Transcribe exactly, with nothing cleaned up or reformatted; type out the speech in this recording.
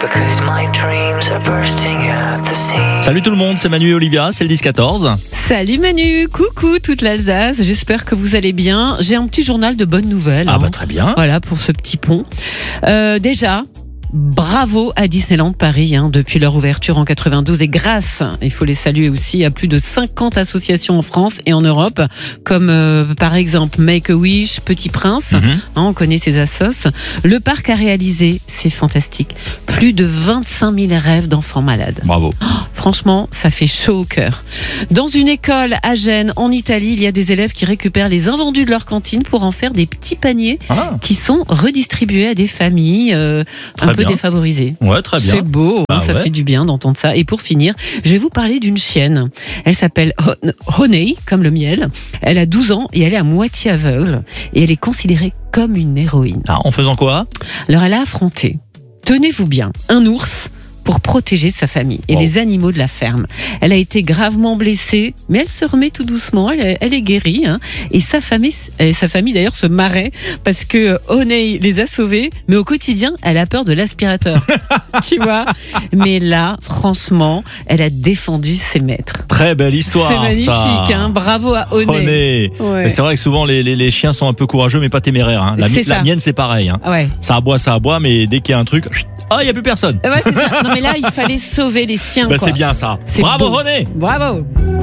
because my dreams are bursting at the seams. Salut tout le monde, c'est Manu et Olivia, c'est le dix quatorze. Salut Manu, coucou toute l'Alsace, j'espère que vous allez bien. J'ai un petit journal de bonnes nouvelles. Ah hein. bah très bien. Voilà pour ce petit pont. Euh, déjà, bravo à Disneyland Paris hein, depuis leur ouverture en quatre-vingt-douze et grâce, il faut les saluer aussi, à plus de cinquante associations en France et en Europe, comme euh, par exemple Make-A-Wish, Petit Prince, Mm-hmm. hein, on connaît ces assos. Le parc a réalisé, c'est fantastique, plus de vingt-cinq mille rêves d'enfants malades. Bravo. Franchement, ça fait chaud au cœur. Dans une école à Gênes, en Italie, il y a des élèves qui récupèrent les invendus de leur cantine pour en faire des petits paniers Ah. qui sont redistribués à des familles euh, un Très peu bien. défavorisées. Ouais, très bien. C'est beau, Bah hein, ça ouais. fait du bien d'entendre ça. Et pour finir, je vais vous parler d'une chienne. Elle s'appelle Hon- Honey, comme le miel. Elle a douze ans et elle est à moitié aveugle. Et elle est considérée comme une héroïne. Ah, en faisant quoi? Alors elle a affronté, tenez-vous bien, un ours pour protéger sa famille et Wow. les animaux de la ferme. Elle a été gravement blessée, mais elle se remet tout doucement, elle, elle est guérie. Hein, et sa famille, et sa famille d'ailleurs se marrait parce que Honey les a sauvés, mais au quotidien, elle a peur de l'aspirateur. Tu vois. Mais là, franchement, elle a défendu ses maîtres. Très belle histoire. C'est magnifique, ça. hein, bravo à Honey. Honey. Ouais. Mais c'est vrai que souvent les, les, les chiens sont un peu courageux mais pas téméraires. Hein. La, mi- C'est la ça. mienne c'est pareil. Hein. Ouais. Ça aboie, ça aboie, mais dès qu'il y a un truc, ah, il n'y a plus personne. Ouais, c'est ça. Non mais là, il fallait sauver les siens. Bah, quoi. c'est bien ça. C'est Bravo beau. Honey. Bravo.